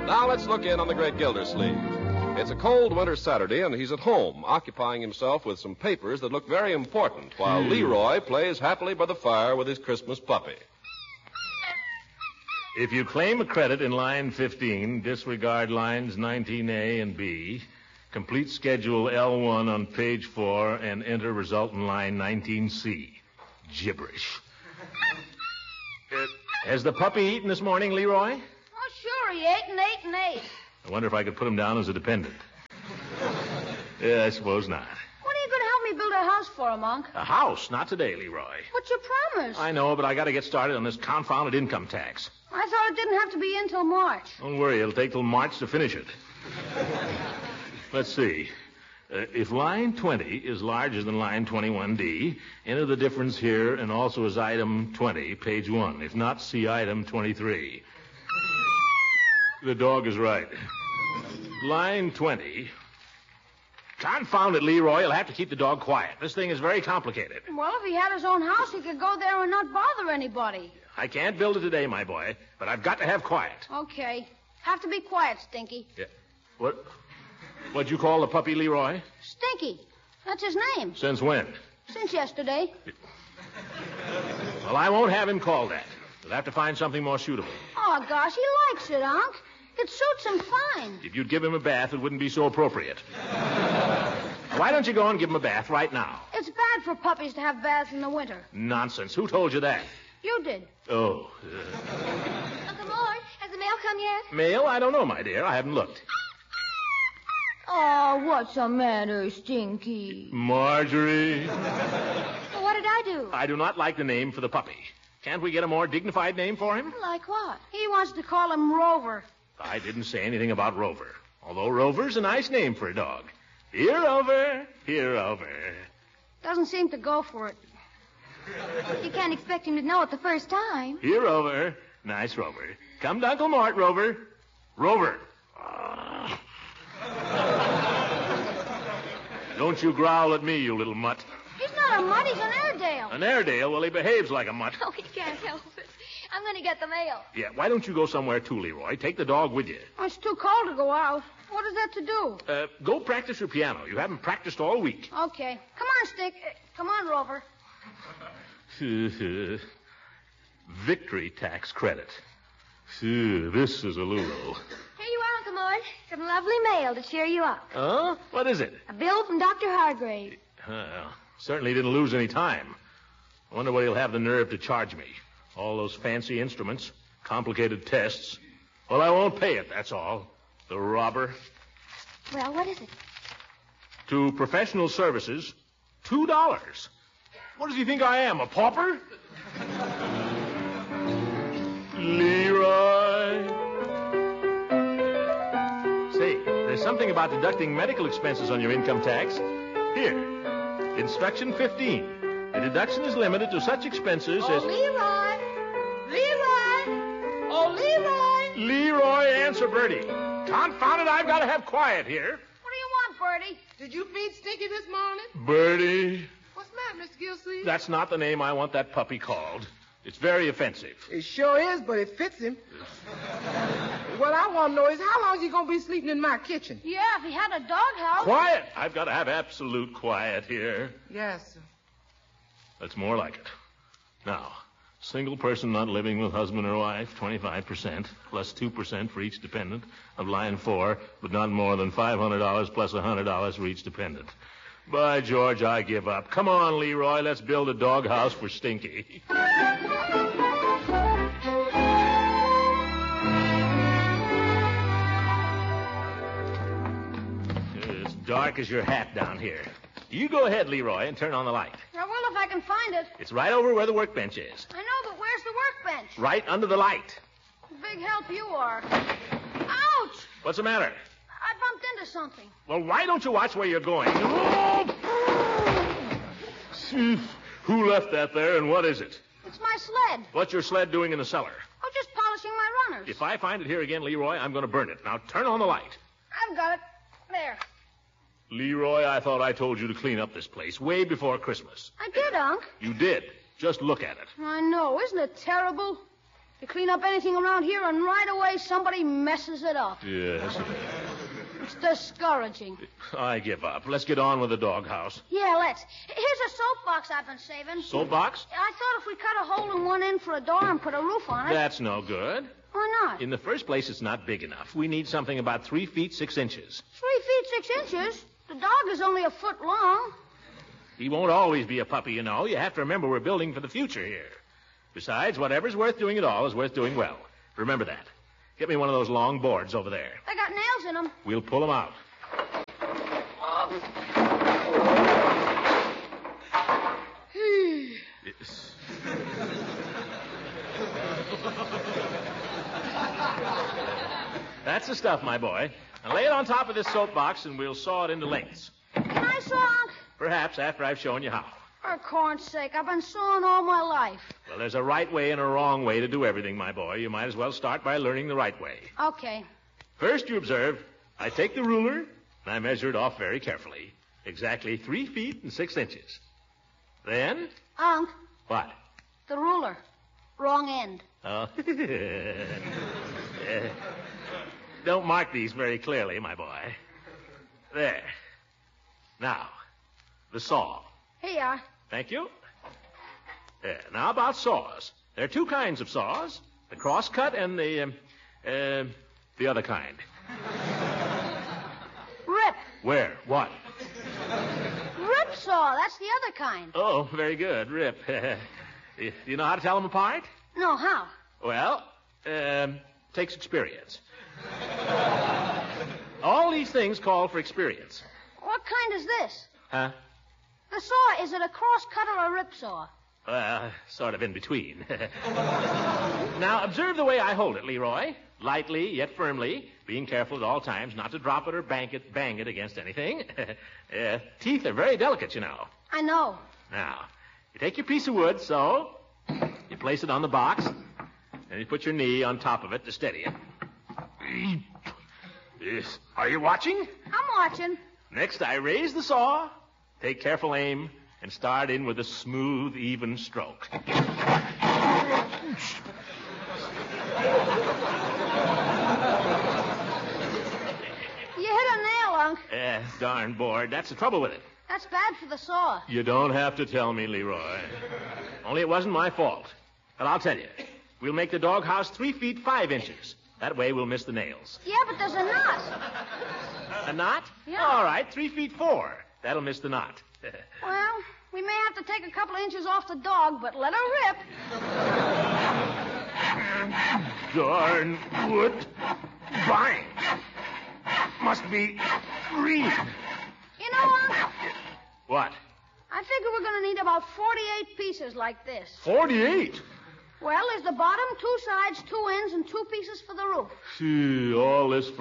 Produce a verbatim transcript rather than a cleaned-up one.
Now let's look in on the great Gildersleeve. It's a cold winter Saturday, and he's at home, occupying himself with some papers that look very important, while Hmm. Leroy plays happily by the fire with his Christmas puppy. If you claim a credit in line fifteen, disregard lines nineteen A and B, complete schedule L one on page four, and enter result in line nineteen C. Gibberish. Uh, has the puppy eaten this morning, Leroy? Oh, sure, he ate and ate and ate. I wonder if I could put him down as a dependent. Yeah, I suppose not. When are you going to help me build a house for him, Unc? A house, not today, Leroy. But you promised. I know, but I got to get started on this confounded income tax. I thought it didn't have to be in till March. Don't worry, it'll take till March to finish it. Let's see. Uh, if line twenty is larger than line twenty-one D, enter the difference here and also as item twenty, page one. If not, see item twenty-three. The dog is right. Line twenty. Confound it, Leroy. You'll have to keep the dog quiet. This thing is very complicated. Well, if he had his own house, he could go there and not bother anybody. I can't build it today, my boy, but I've got to have quiet. Okay. Have to be quiet, Stinky. Yeah. What? What'd you call the puppy, Leroy? Stinky. That's his name. Since when? Since yesterday. Well, I won't have him called that. We'll have to find something more suitable. Oh, gosh, he likes it, Unc. It suits him fine. If you'd give him a bath, it wouldn't be so appropriate. Why don't you go and give him a bath right now? It's bad for puppies to have baths in the winter. Nonsense. Who told you that? You did. Oh. Uh... Uncle Mort, has the mail come yet? Mail? I don't know, my dear. I haven't looked. Oh, what's the matter, Stinky? Marjorie. Well, what did I do? I do not like the name for the puppy. Can't we get a more dignified name for him? Like what? He wants to call him Rover. I didn't say anything about Rover. Although Rover's a nice name for a dog. Here, Rover. Here, Rover. Doesn't seem to go for it. You can't expect him to know it the first time. Here, Rover. Nice, Rover. Come to Uncle Mort, Rover. Rover. Ah. Don't you growl at me, you little mutt. He's not a mutt, he's an Airedale. An Airedale? Well, he behaves like a mutt. Oh, he can't help it. I'm going to get the mail. Yeah, why don't you go somewhere too, Leroy? Take the dog with you. Oh, it's too cold to go out. What is that to do? Uh, go practice your piano. You haven't practiced all week. Okay. Come on, Stick. Uh, come on, Rover. Victory tax credit. This is a Lulu. Here you are, Uncle Mort. Some lovely mail to cheer you up. Huh? What is it? A bill from Doctor Hargrave. Uh, certainly didn't lose any time. I wonder what he'll have the nerve to charge me. All those fancy instruments, complicated tests. Well, I won't pay it, that's all. The robber. Well, what is it? To professional services, two dollars. What does he think I am, a pauper? Leroy. Say, there's something about deducting medical expenses on your income tax. Here, instruction fifteen. The deduction is limited to such expenses Oh, as... Leroy! Leroy! Oh, Leroy! Leroy, answer Bertie. Confound it, I've got to have quiet here. What do you want, Bertie? Did you feed Stinky this morning? Bertie. What's the matter, Mister Gilsleeve? That's not the name I want that puppy called. It's very offensive. It sure is, but it fits him. What I want to know is how long is he going to be sleeping in my kitchen? Yeah, if he had a doghouse. Quiet! I've got to have absolute quiet here. Yes, sir. That's more like it. Now, single person not living with husband or wife, twenty-five percent, plus two percent for each dependent of line four, but not more than five hundred dollars plus one hundred dollars for each dependent. By George, I give up. Come on, Leroy, let's build a doghouse for Stinky. It's dark as your hat down here. You go ahead, Leroy, and turn on the light. I will if I can find it. It's right over where the workbench is. I know, but where's the workbench? Right under the light. Big help you are. Ouch! What's the matter? I bumped into something. Well, why don't you watch where you're going? Who left that there, and what is it? It's my sled. What's your sled doing in the cellar? Oh, just polishing my runners. If I find it here again, Leroy, I'm going to burn it. Now, turn on the light. I've got it. There. Leroy, I thought I told you to clean up this place way before Christmas. I did, Unc. You did. Just look at it. I know. Isn't it terrible? You clean up anything around here, and right away somebody messes it up. Yes. It's discouraging. I give up. Let's get on with the doghouse. Yeah, let's. Here's a soapbox I've been saving. Soapbox? I thought if we cut a hole in one end for a door and put a roof on it. That's no good. Why not? In the first place, it's not big enough. We need something about three feet six inches. Three feet six inches? The dog is only a foot long. He won't always be a puppy, you know. You have to remember we're building for the future here. Besides, whatever's worth doing at all is worth doing well. Remember that. Get me one of those long boards over there. They got nails in them. We'll pull them out. It's- That's the stuff, my boy. Now lay it on top of this soapbox and we'll saw it into lengths. Can I saw, Unc? Perhaps after I've shown you how. For corn's sake, I've been sawing all my life. Well, there's a right way and a wrong way to do everything, my boy. You might as well start by learning the right way. Okay. First, you observe, I take the ruler and I measure it off very carefully. Exactly three feet and six inches. Then, Unc, what? the ruler. Wrong end. Oh. Uh, don't mark these very clearly, my boy. There. Now, the saw. Here you are. Thank you. There. Now about saws. There are two kinds of saws. The crosscut and the, um, uh, the other kind. Rip. Where? What? Rip saw. That's the other kind. Oh, very good. Rip. Do you know how to tell them apart? No, how? Well, um, takes experience. All these things call for experience. What kind is this? Huh? The saw, is it a cross cut or a rip saw? Uh, sort of in between. Now, observe the way I hold it, Leroy. Lightly, yet firmly, being careful at all times not to drop it or bang it, bang it against anything. uh, teeth are very delicate, you know. I know. Now, you take your piece of wood, so. You place it on the box, and you put your knee on top of it to steady it. Yes. Are you watching? I'm watching. Next, I raise the saw, take careful aim, and start in with a smooth, even stroke. You hit a nail, Unc. Eh, darn bored. That's the trouble with it. That's bad for the saw. You don't have to tell me, Leroy. Only it wasn't my fault. But I'll tell you. We'll make the doghouse three feet five inches. That way we'll miss the nails. Yeah, but there's a knot. A knot? Yeah. All right, three feet four. That'll miss the knot. Well, we may have to take a couple of inches off the dog, but let her rip. Darn wood. Bang. Must be green. You know, Unc, What? I figure we're going to need about forty-eight pieces like this. Forty-eight. Well, there's the bottom, two sides, two ends, and two pieces for the roof. Gee, all this